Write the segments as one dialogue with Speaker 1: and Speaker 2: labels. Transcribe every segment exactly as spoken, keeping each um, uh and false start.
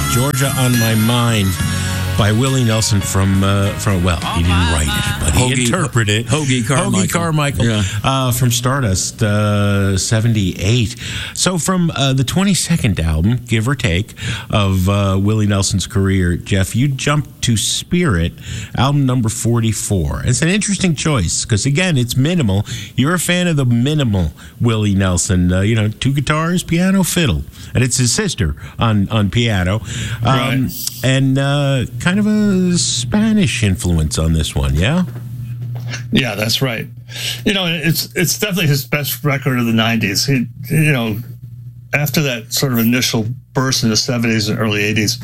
Speaker 1: Georgia on My Mind by Willie Nelson from, uh, from well, he didn't write it, but he
Speaker 2: Hoagie,
Speaker 1: interpreted it.
Speaker 2: Hoagie Carmichael.
Speaker 1: Hoagie Carmichael
Speaker 2: Yeah.
Speaker 1: uh, from Stardust, uh, seventy-eight. So from uh, the twenty-second album, give or take, of uh, Willie Nelson's career, Jeff, you jumped to Spirit, album number forty-four. It's an interesting choice because, again, it's minimal. You're a fan of the minimal Willie Nelson, uh, you know, two guitars, piano, fiddle. And it's his sister on, on piano. Um,
Speaker 3: Right.
Speaker 1: And uh, kind of a Spanish influence on this one, yeah?
Speaker 3: Yeah, that's right. You know, it's it's definitely his best record of the nineties. He, you know, after that sort of initial burst in the seventies and early eighties,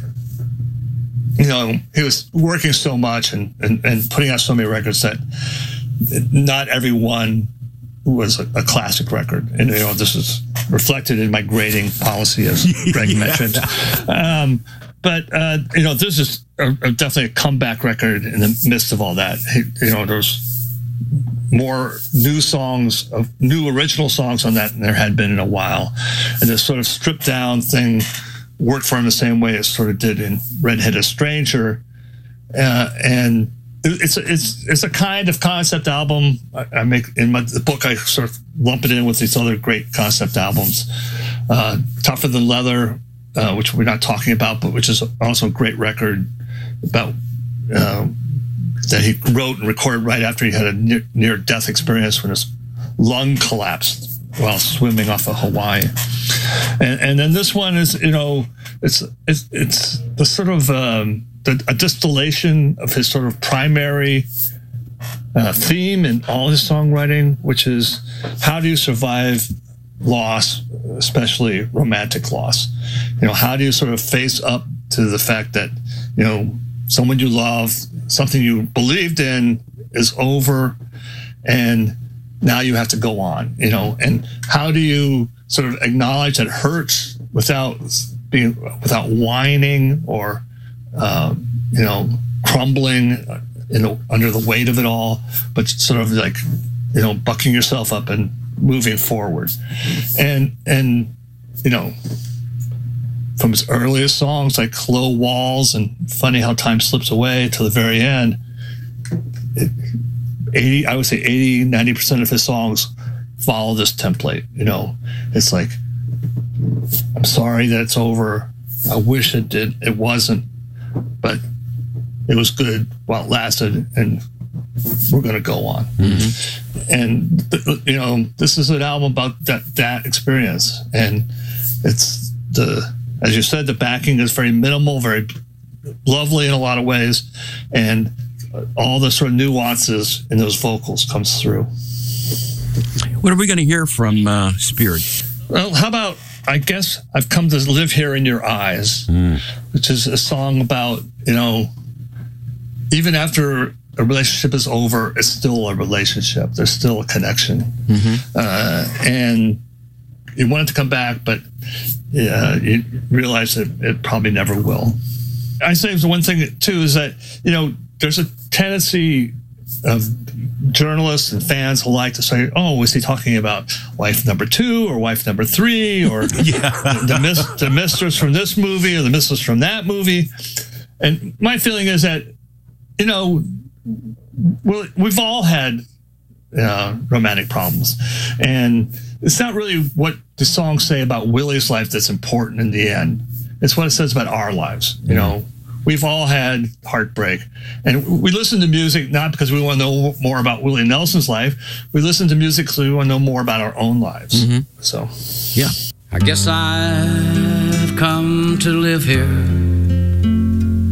Speaker 3: you know, he was working so much and, and, and putting out so many records that not every one was a, a classic record. And, you know, this is reflected in my grading policy, as Greg
Speaker 1: Yeah.
Speaker 3: mentioned. Um, but, uh, you know, this is a, a definitely a comeback record in the midst of all that. He, you know, there's more new songs, of new original songs on that than there had been in a while. And this sort of stripped down thing worked for him the same way it sort of did in Red-Headed Stranger. Uh, and it's a, it's it's a kind of concept album. I, I make in my the book. I sort of lump it in with these other great concept albums. Uh, Tougher Than Leather, uh, which we're not talking about, but which is also a great record about uh, that he wrote and recorded right after he had a near, near death experience when his lung collapsed while swimming off of Hawaii. And, and then this one is, you know, it's it's it's the sort of um, the, a distillation of his sort of primary uh, theme in all his songwriting, which is how do you survive loss, especially romantic loss? You know, how do you sort of face up to the fact that, you know, someone you love, something you believed in is over, and now you have to go on, you know, and how do you sort of acknowledge that it hurts without being, without whining or, uh, you know, crumbling you know, under the weight of it all, but sort of like, you know, bucking yourself up and moving forward. And, and, you know, from his earliest songs like Low Walls and Funny How Time Slips Away to the very end, it, eighty, I would say eighty, ninety percent of his songs follow this template. You know, it's like, I'm sorry that it's over. I wish it did. It wasn't, but it was good while it lasted, and we're going to go on. Mm-hmm. And, you know, this is an album about that, that experience. And it's the, as you said, the backing is very minimal, very lovely in a lot of ways. And all the sort of nuances in those vocals comes through.
Speaker 2: What are we going to hear from uh, Spirit?
Speaker 3: Well, how about, I guess, I've Come to Live Here in Your Eyes, mm. which is a song about, you know, even after a relationship is over, it's still a relationship. There's still a connection. Mm-hmm. Uh, and you want it to come back, but yeah, you realize that it probably never will. I say the one thing, too, is that, you know, there's a tendency of journalists and fans alike to say, oh, was he talking about wife number two or wife number three or yeah. the, the, mis- the mistress from this movie or the mistress from that movie? And my feeling is that, you know, well, we've all had uh, romantic problems. And it's not really what the songs say about Willie's life that's important in the end. It's what it says about our lives, you know. We've all had heartbreak, and we listen to music not because we want to know more about Willie Nelson's life. We listen to music because we want to know more about our own lives. Mm-hmm. So,
Speaker 2: yeah.
Speaker 4: I guess I've come to live here